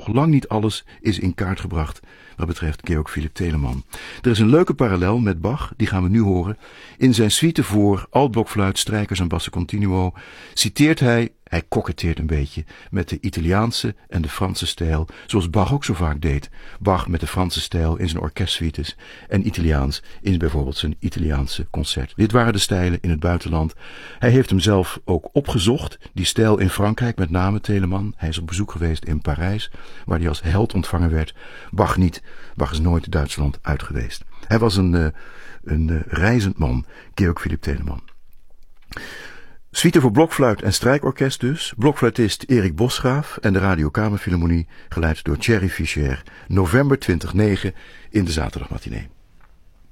nog lang niet alles is in kaart gebracht wat betreft Georg Philipp Telemann. Er is een leuke parallel met Bach, die gaan we nu horen. In zijn suite voor altblokfluit, strijkers en basso continuo citeert hij koketteert een beetje met de Italiaanse en de Franse stijl, zoals Bach ook zo vaak deed. Bach met de Franse stijl in zijn orkestsuites en Italiaans in bijvoorbeeld zijn Italiaanse concert. Dit waren de stijlen in het buitenland. Hij heeft hem zelf ook opgezocht, die stijl in Frankrijk, met name Telemann. Hij is op bezoek geweest in Parijs, waar hij als held ontvangen werd. Bach niet. Bach is nooit Duitsland uit geweest. Hij was een reizend man, Georg Philipp Telemann. Suite voor blokfluit en strijkorkest dus. Blokfluitist Erik Bosgraaf en de Radio Kamerfilharmonie, geleid door Thierry Fischer. November 2009 in de zaterdagmatinee.